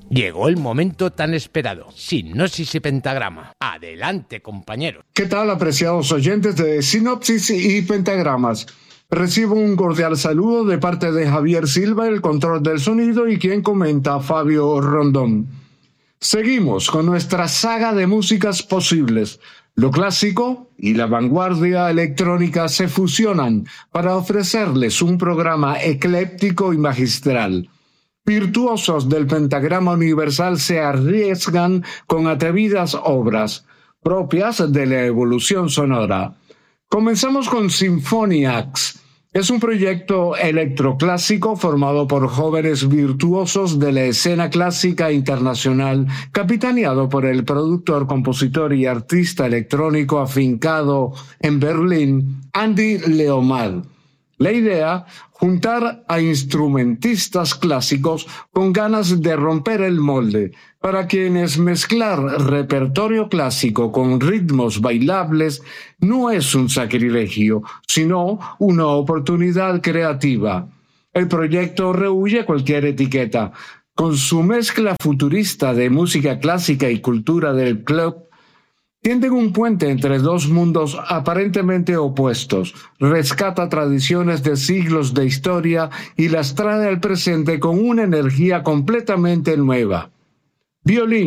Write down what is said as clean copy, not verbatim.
Llegó el momento tan esperado. Sinopsis y pentagrama. Adelante, compañeros. ¿Qué tal, apreciados oyentes de Sinopsis y Pentagramas? Recibo un cordial saludo de parte de Javier Silva, el control del sonido, y quien comenta, Fabio Rondón. Seguimos con nuestra saga de músicas posibles. Lo clásico y la vanguardia electrónica se fusionan para ofrecerles un programa ecléptico y magistral. Virtuosos del pentagrama universal se arriesgan con atrevidas obras propias de la evolución sonora. Comenzamos con Symphoniax. Es un proyecto electroclásico formado por jóvenes virtuosos de la escena clásica internacional, capitaneado por el productor, compositor y artista electrónico afincado en Berlín, Andy Leomad. La idea, juntar a instrumentistas clásicos con ganas de romper el molde, para quienes mezclar repertorio clásico con ritmos bailables no es un sacrilegio, sino una oportunidad creativa. El proyecto rehúye cualquier etiqueta. Con su mezcla futurista de música clásica y cultura del club, tienden un puente entre dos mundos aparentemente opuestos, rescata tradiciones de siglos de historia y las trae al presente con una energía completamente nueva. Violín.